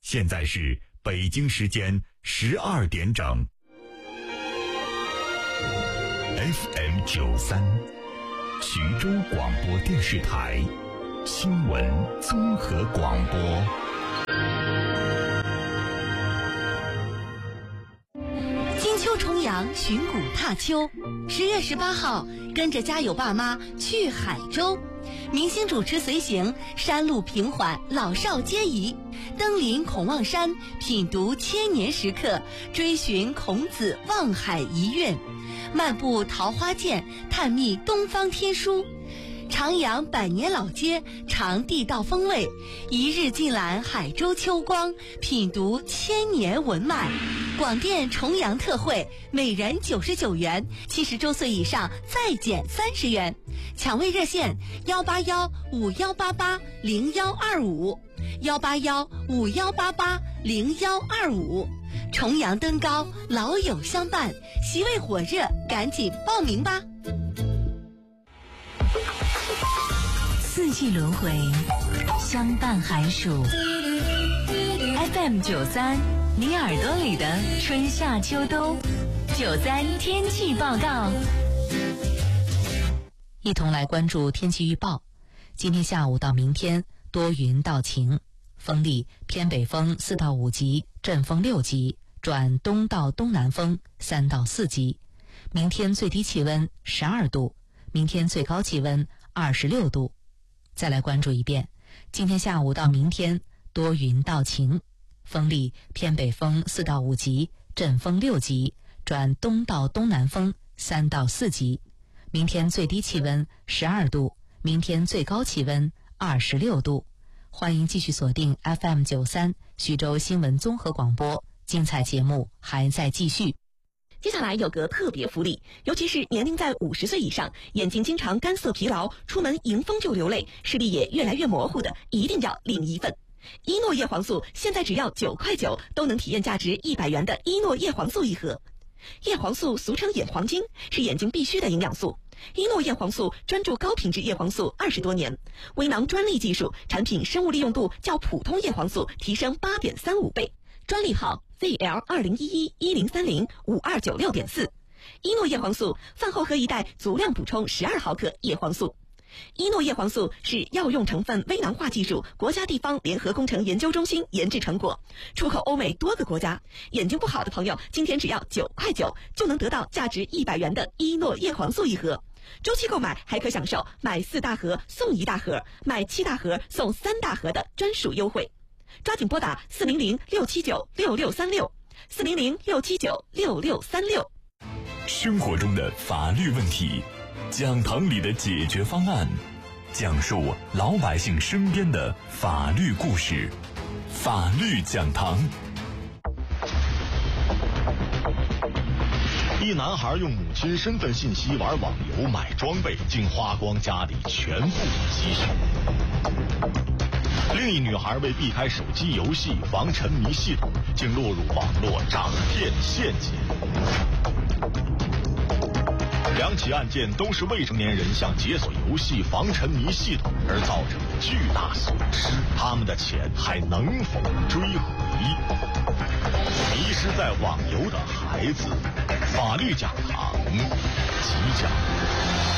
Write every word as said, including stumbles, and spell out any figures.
现在是北京时间十二点整。F M 九三，徐州广播电视台新闻综合广播。 金秋重阳，寻古踏秋。十月十八号，跟着家有爸妈去海州。明星主持随行，山路平缓，老少皆宜。登临孔望山，品读千年石刻，追寻孔子望海遗愿，漫步桃花涧，探秘东方天书。徜徉百年老街，尝地道风味，一日尽览海州秋光，品读千年文脉。广电重阳特惠，每人九十九元，七十周岁以上再减三十元。抢位热线：幺八幺五幺八八零幺二五，幺八幺五幺八八零幺二五。重阳登高，老友相伴，席位火热，赶紧报名吧！ 四季轮回，相伴寒暑。F M 九三，你耳朵里的春夏秋冬。九三天气报告， 一同来关注天气预报。今天下午到明天多云到晴，风力偏北风四到五级，阵风六级，转东到东南风三到四级。明天最低气温十二度，明天最高气温二十六度。再来关注一遍，今天下午到明天多云到晴，风力偏北风四到五级，阵风六级，转东到东南风三到四级。明天最低气温十二度，明天最高气温二十六度。欢迎继续锁定 F M 九三徐州新闻综合广播，精彩节目还在继续。 接下来有个特别福利，尤其是年龄在五十岁以上，眼睛经常干涩疲劳，出门迎风就流泪，视力也越来越模糊的，一定要领一份。伊诺叶黄素现在只要九块九，都能体验价值一百元的伊诺叶黄素一盒。叶黄素俗称眼黄金，是眼睛必需的营养素。伊诺叶黄素专注高品质叶黄素二十多年，微囊专利技术，产品生物利用度较普通叶黄素提升 八点三五 倍，专利号 Z L 二零一一一零三零五二九六点四。伊诺叶黄素饭后喝一袋，足量补充十二毫克叶黄素。伊诺叶黄素是药用成分微囊化技术国家地方联合工程研究中心研制成果，出口欧美多个国家。眼睛不好的朋友，今天只要九块九就能得到价值一百元的伊诺叶黄素一盒。周期购买还可享受买四大盒送一大盒，买七大盒送三大盒的专属优惠。抓紧拨打四零零六七九六六三六，四零零六七九六六三六。 生活中的法律问题，讲堂里的解决方案，讲述老百姓身边的法律故事。法律讲堂。一男孩用母亲身份信息玩网游买装备，竟花光家里全部积蓄。另一女孩为避开手机游戏防沉迷系统，竟落入网络诈骗陷阱。两起案件都是未成年人向解锁游戏防沉迷系统而造成的巨大损失，他们的钱还能否追回？迷失在网游的孩子，法律讲堂即将